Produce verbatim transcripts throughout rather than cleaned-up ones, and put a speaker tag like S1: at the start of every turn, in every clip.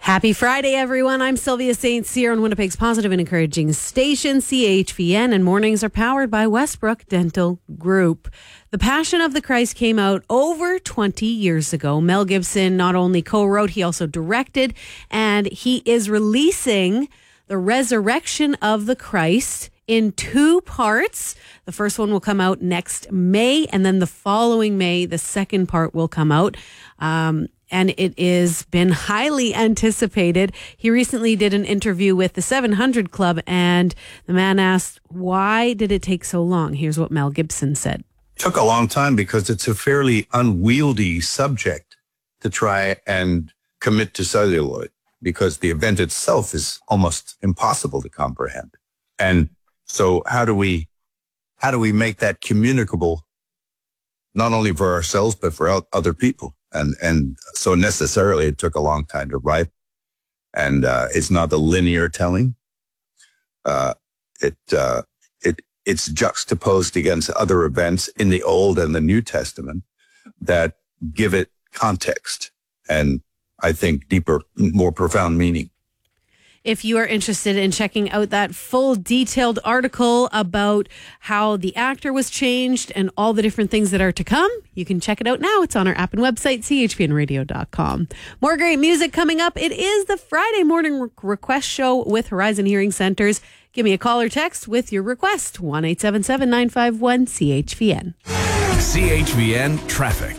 S1: Happy Friday, everyone. I'm Sylvia Saint Cyr on Winnipeg's positive and encouraging station, C H V N, and mornings are powered by Westbrook Dental Group. The Passion of the Christ came out over twenty years ago. Mel Gibson not only co-wrote, he also directed, and he is releasing The Resurrection of the Christ in two parts. The first one will come out next May, and then the following May, the second part will come out. Um, and it has been highly anticipated. He recently did an interview with the seven hundred Club, and the man asked, why did it take so long? Here's what Mel Gibson said.
S2: It took a long time because it's a fairly unwieldy subject to try and commit to celluloid, because the event itself is almost impossible to comprehend. And so how do we, how do we make that communicable, not only for ourselves, but for other people? And, and so necessarily it took a long time to write. And, uh, it's not a linear telling. Uh, it, uh, it, it's juxtaposed against other events in the Old and the New Testament that give it context and, I think, deeper, more profound meaning.
S1: If you are interested in checking out that full detailed article about how the actor was changed and all the different things that are to come, you can check it out now. It's on our app and website, c h p n radio dot com. More great music coming up. It is the Friday morning re- request show with Horizon Hearing Centers. Give me a call or text with your request, one eight seven seven, nine five one, C H V N.
S3: C H V N Traffic.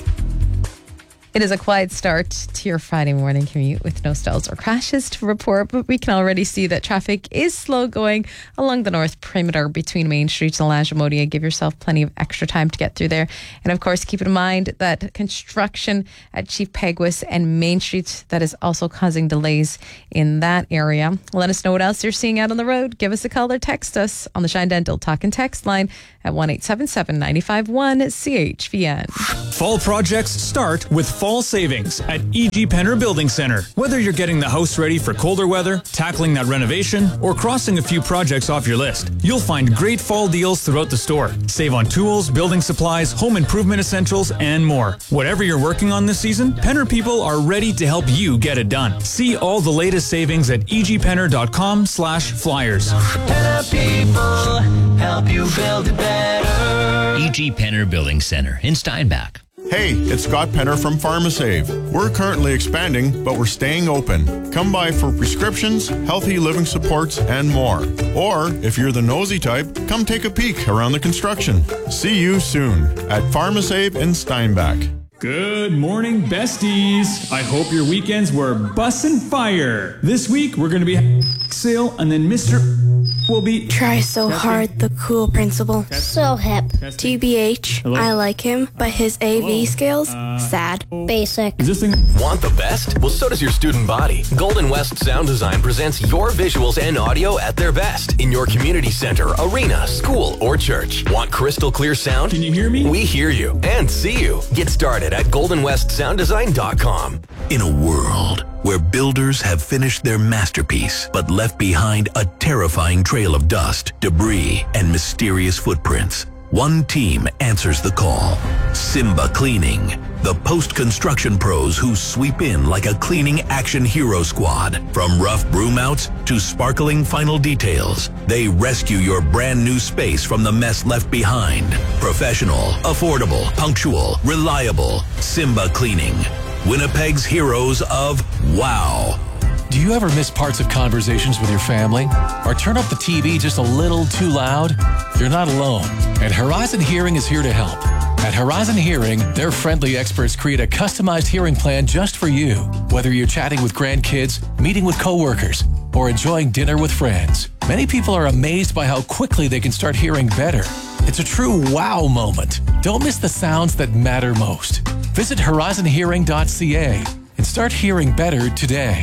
S4: It is a quiet start to your Friday morning commute with no stalls or crashes to report, but we can already see that traffic is slow going along the north perimeter between Main Street and Lagimodia. Give yourself plenty of extra time to get through there. And of course, keep in mind that construction at Chief Peguis and Main Street, that is also causing delays in that area. Let us know what else you're seeing out on the road. Give us a call or text us on the Shine Dental Talk and Text line at one eight seven seven, nine five one, C H V N.
S5: Fall projects start with fall savings at E G Penner Building Center. Whether you're getting the house ready for colder weather, tackling that renovation, or crossing a few projects off your list, you'll find great fall deals throughout the store. Save on tools, building supplies, home improvement essentials, and more. Whatever you're working on this season, Penner people are ready to help you get it done. See all the latest savings at e g penner dot com slash flyers.
S6: Penner people help you build it better.
S7: E G Penner Building Center in Steinbach.
S8: Hey, it's Scott Penner from PharmaSave. We're currently expanding, but we're staying open. Come by for prescriptions, healthy living supports, and more. Or, if you're the nosy type, come take a peek around the construction. See you soon at PharmaSave in Steinbach.
S5: Good morning, besties. I hope your weekends were bussin' fire. This week, we're going to be having a sale, and then Mister will be...
S9: Try so testing. Hard, the cool principal.
S10: Testing. So hip.
S9: Testing. T B H, Hello? I like him, but his A V Hello? Skills, uh, sad.
S10: Basic.
S5: Is this thing...
S3: Want the best? Well, so does your student body. Golden West Sound Design presents your visuals and audio at their best in your community center, arena, school, or church. Want crystal clear sound?
S5: Can you hear me?
S3: We hear you and see you. Get started at golden west sound design dot com.
S11: In a world where builders have finished their masterpiece but left behind a terrifying trail of dust, debris, and mysterious footprints, one team answers the call. Simba Cleaning, the post-construction pros who sweep in like a cleaning action hero squad. From rough broom-outs to sparkling final details, they rescue your brand new space from the mess left behind. Professional, affordable, punctual, reliable. Simba Cleaning, Winnipeg's heroes of wow.
S12: Do you ever miss parts of conversations with your family? Or turn up the T V just a little too loud? You're not alone, and Horizon Hearing is here to help. At Horizon Hearing, their friendly experts create a customized hearing plan just for you. Whether you're chatting with grandkids, meeting with coworkers, or enjoying dinner with friends, many people are amazed by how quickly they can start hearing better. It's a true wow moment. Don't miss the sounds that matter most. Visit horizon hearing dot c a and start hearing better today.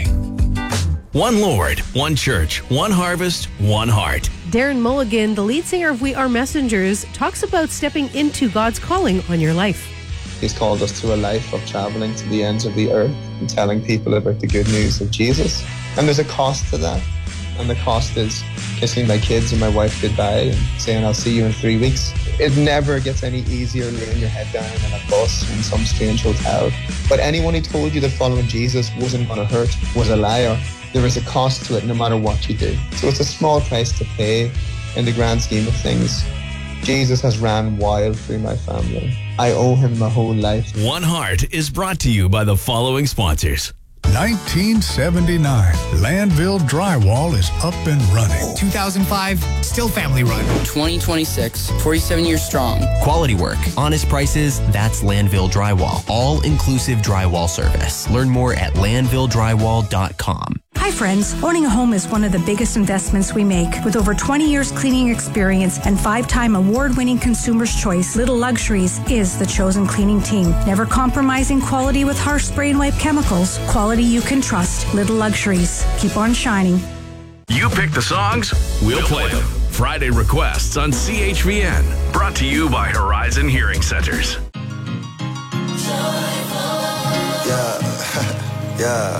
S3: One Lord, one church, one harvest, one heart.
S1: Darren Mulligan, the lead singer of We Are Messengers, talks about stepping into God's calling on your life.
S13: He's called us to a life of traveling to the ends of the earth and telling people about the good news of Jesus. And there's a cost to that. And the cost is kissing my kids and my wife goodbye and saying I'll see you in three weeks. It never gets any easier laying your head down in a bus in some strange hotel. But anyone who told you that following Jesus wasn't going to hurt was a liar. There is a cost to it no matter what you do. So it's a small price to pay in the grand scheme of things. Jesus has ran wild through my family. I owe him my whole life.
S3: One Heart is brought to you by the following sponsors.
S10: nineteen seventy-nine, Landville Drywall is up and running.
S14: two thousand five, still family run.
S15: twenty twenty-six, forty-seven years strong.
S16: Quality work, honest prices, that's Landville Drywall. All-inclusive drywall service. Learn more at landville drywall dot com.
S17: Hi friends, owning a home is one of the biggest investments we make. With over twenty years cleaning experience and five-time award-winning Consumer's Choice, Little Luxuries is the chosen cleaning team. Never compromising quality with harsh spray and wipe chemicals. Quality you can trust. Little Luxuries. Keep on shining.
S3: You pick the songs, we'll play them. Friday requests on C H V N. Brought to you by Horizon Hearing Centers.
S18: Yeah, yeah.